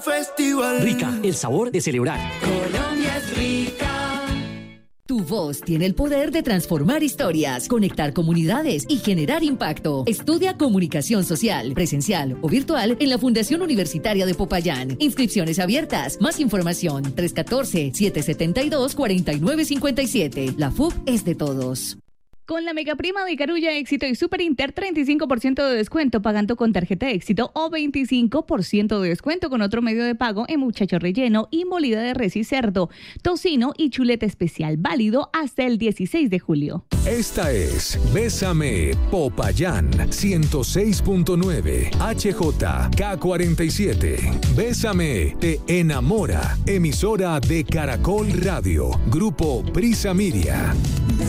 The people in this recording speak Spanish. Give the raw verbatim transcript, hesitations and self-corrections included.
festival. Rica, el sabor de celebrar. Colombia es rica. Tu voz tiene el poder de transformar historias, conectar comunidades y generar impacto. Estudia comunicación social, presencial o virtual en la Fundación Universitaria de Popayán. Inscripciones abiertas. Más información tres uno cuatro, siete siete dos, cuatro nueve cinco siete. La F U B es de todos. Con la mega prima de Carulla Éxito y Super Inter, treinta y cinco por ciento de descuento pagando con tarjeta Éxito o veinticinco por ciento de descuento con otro medio de pago en muchacho relleno y molida de res y cerdo, tocino y chuleta especial, válido hasta el dieciséis de julio. Esta es Bésame Popayán ciento seis punto nueve H J K cuarenta y siete. Bésame te enamora. Emisora de Caracol Radio. Grupo Prisa Miria.